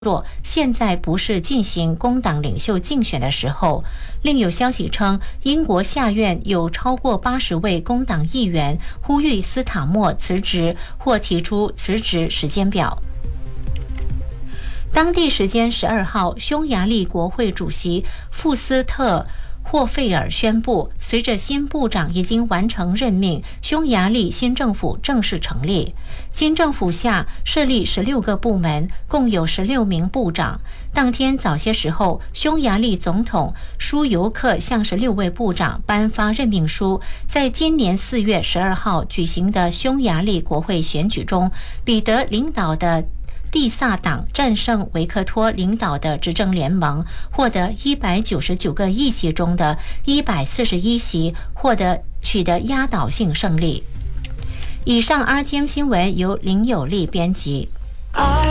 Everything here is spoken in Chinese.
若现在不是进行工党领袖竞选的时候。另有消息称，英国下院有超过80位工党议员呼吁斯塔默辞职或提出辞职时间表。当地时间12号，匈牙利国会主席富斯特霍费尔宣布，随着新部长已经完成任命，匈牙利新政府正式成立。新政府下设立16个部门，共有16名部长。当天早些时候，匈牙利总统舒尤克向16位部长颁发任命书。在今年4月12号举行的匈牙利国会选举中，彼得领导的蒂萨党战胜维克托领导的执政联盟，获得199个议席中的141席，取得压倒性胜利。以上 RTM 新闻由林有利编辑。